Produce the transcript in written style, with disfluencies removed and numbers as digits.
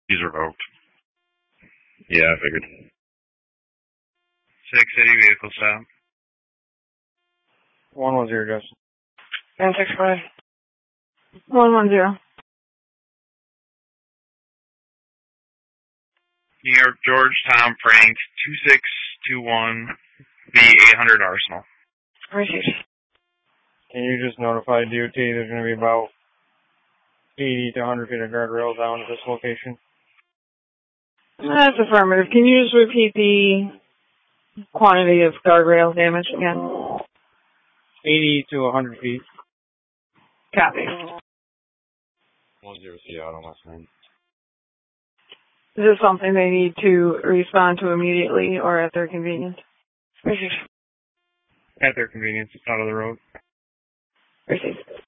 He's revoked. Yeah, I figured. 6 city vehicle stop. 110, Justin. 965. 110. New York, George, Tom, Frank, 2621 B800 Arsenal. Received. Can you just notify DOT there's going to be about 80 to 100 feet of guardrails down at this location? That's affirmative. Can you just repeat the quantity of guardrail damage again? 80 to 100 feet. Copy. 103 out on my sign. Is this something they need to respond to immediately or at their convenience? Received. At their convenience, out of the road. Received.